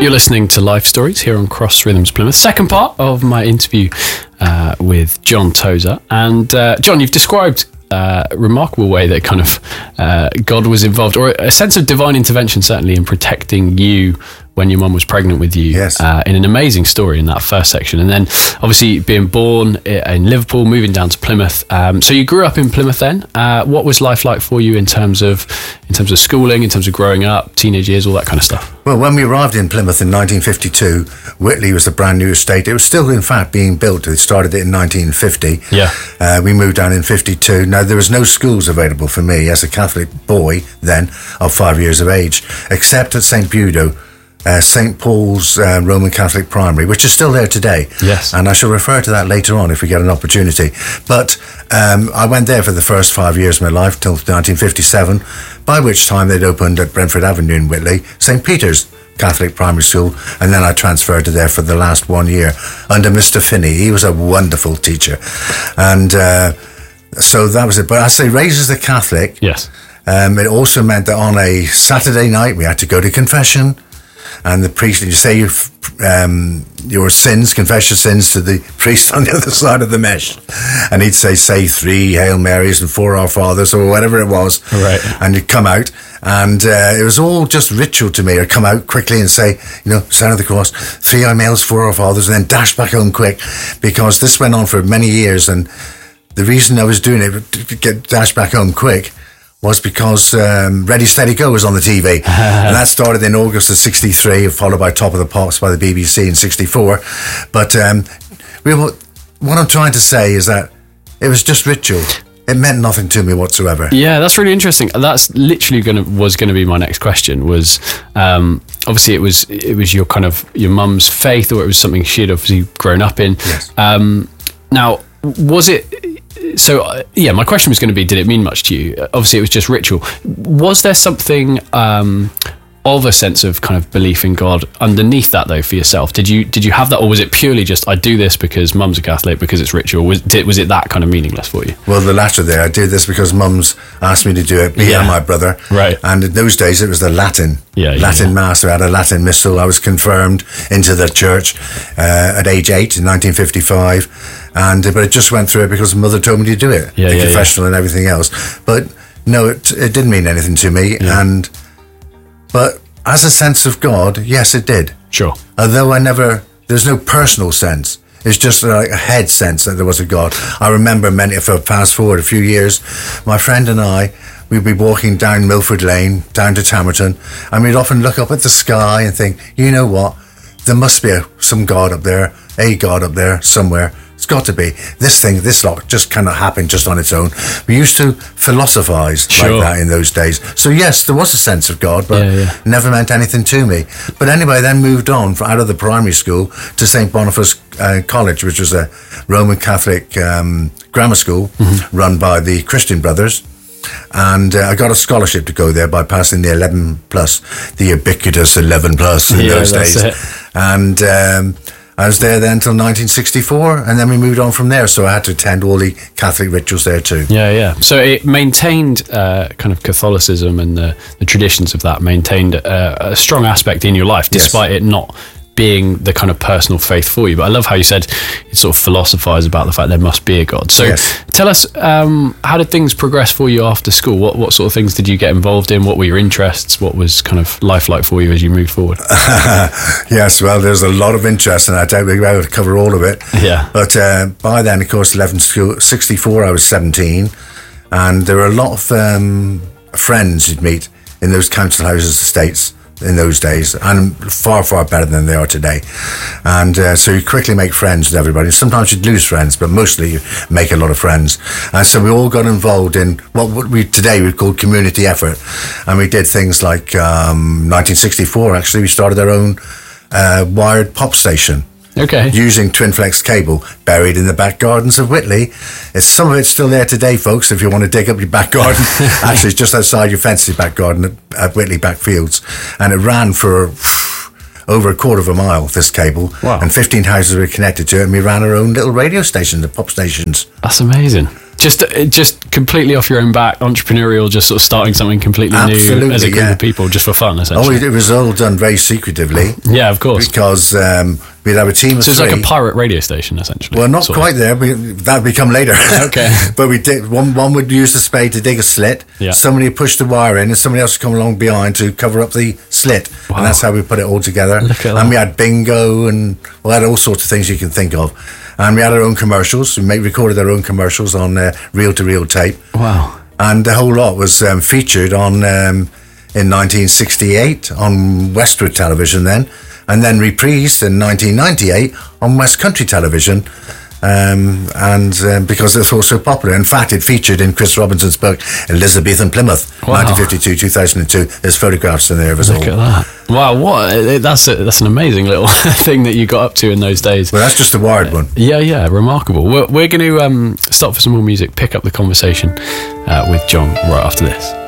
You're listening to Life Stories here on Cross Rhythms Plymouth. Second part of my interview with John Tozer. And John, you've described a remarkable way that kind of God was involved, or a sense of divine intervention, certainly, in protecting you when your mum was pregnant with you. Yes. In an amazing story in that first section. And then obviously being born in Liverpool, moving down to Plymouth. So you grew up in Plymouth then. What was life like for you in terms of schooling, in terms of growing up, teenage years, all that kind of stuff? Well, when we arrived in Plymouth in 1952, Whitley was a brand new estate. It was still, in fact, being built. It started it in 1950. Yeah. We moved down in 52. Now, there was no schools available for me as a Catholic boy then of 5 years of age, except at St. Budo, St. Paul's Roman Catholic Primary, which is still there today. Yes. And I shall refer to that later on if we get an opportunity. But I went there for the first 5 years of my life, till 1957, by which time they'd opened at Brentford Avenue in Whitley, St. Peter's Catholic Primary School, and then I transferred to there for the last 1 year under Mr. Finney. He was a wonderful teacher. And so that was it. But as they raised as a Catholic, Yes. it also meant that on a Saturday night we had to go to confession. And the priest, you say your sins, confess your sins to the priest on the other side of the mesh. And he'd say 3 Hail Marys and 4 Our Fathers or whatever it was. Right. And you'd come out. And it was all just ritual to me. I'd come out quickly and say, sign of the cross, 3 Our Males, 4 Our Fathers, and then dash back home quick. Because this went on for many years. And the reason I was doing it, to get dash back home quick, was because Ready, Steady, Go was on the TV. And that started in August of 63, followed by Top of the Pops by the BBC in 64. But what I'm trying to say is that it was just ritual. It meant nothing to me whatsoever. Yeah, that's really interesting. That's literally was going to be my next question. Was obviously it was your kind of your mum's faith, or it was something she'd obviously grown up in. Yes. Now, was it? So, my question was going to be, did it mean much to you? Obviously, it was just ritual. Was there something of a sense of kind of belief in God underneath that, though, for yourself? Did you have that, or was it purely just, I do this because mum's a Catholic, because it's ritual? Was it that kind of meaningless for you? Well, the latter there. I did this because mum's asked me to do it, me and my brother. Right. And in those days, it was the Latin. Latin Mass. I had a Latin Missal. I was confirmed into the church at age 8 in 1955. But it just went through it because mother told me to do it. The confessional and everything else. But no, it didn't mean anything to me. Yeah. But as a sense of God, yes, it did. Sure. Although there's no personal sense. It's just like a head sense that there was a God. I remember if I fast forward a few years, my friend and I, we'd be walking down Milford Lane, down to Tamerton, and we'd often look up at the sky and think, you know what? There must be some God up there, a God up there somewhere. It's got to be. This lot just cannot happen just on its own. We used to philosophize like that in those days. So yes, there was a sense of God, but never meant anything to me. But anyway, I then moved on out of the primary school to St. Boniface College, which was a Roman Catholic grammar school run by the Christian Brothers. And I got a scholarship to go there by passing the 11 plus, the ubiquitous 11 plus in those days. And I was there then until 1964, and then we moved on from there. So I had to attend all the Catholic rituals there too. Yeah. So it maintained kind of Catholicism, and the traditions of that maintained a strong aspect in your life, despite it not being the kind of personal faith for you. But I love how you said you sort of philosophize about the fact there must be a God. So tell us, how did things progress for you after school? What sort of things did you get involved in? What were your interests? What was kind of life like for you as you moved forward? Yes, well, there's a lot of interest, and I doubt we'll be able to cover all of it. Yeah. But by then, of course, 64, I was 17, and there were a lot of friends you'd meet in those council houses, estates, in those days, and far, far better than they are today. And so you quickly make friends with everybody. Sometimes you'd lose friends, but mostly you make a lot of friends. And so we all got involved in what we today would call community effort. And we did things like 1964, actually, we started our own wired pop station. Okay. Using twin flex cable buried in the back gardens of Whitley. Some of it's still there today, folks, if you want to dig up your back garden. Actually, it's just outside your fence, the back garden at Whitley Backfields. And it ran for over a quarter of a mile, this cable. Wow. And 15 houses were connected to it, and we ran our own little radio station, the pop stations. That's amazing. Just completely off your own back, entrepreneurial, just sort of starting something completely new as a group of people, just for fun, essentially. It was all done very secretively. Yeah, of course. Because we'd have a team of so it's three. like a pirate radio station, essentially. Well, not quite there. That would become later. Okay. But we did. One would use the spade to dig a slit. Yeah. Somebody would push the wire in, and somebody else would come along behind to cover up the slit. Wow. And that's how we put it all together. Look at that. And we had bingo, and we had all sorts of things you can think of. And we had our own commercials. We recorded our own commercials on reel-to-reel tape. Wow. And the whole lot was featured on in 1968 on Westwood Television then, and then reprised in 1998 on West Country Television. Because it was so popular. In fact, it featured in Chris Robinson's book Elizabethan Plymouth, 1952, 2002. There's photographs in there of us all. Look at that! Wow, that's an amazing little thing that you got up to in those days. Well, that's just a wired one. Yeah, remarkable. We're going to stop for some more music, pick up the conversation with John right after this.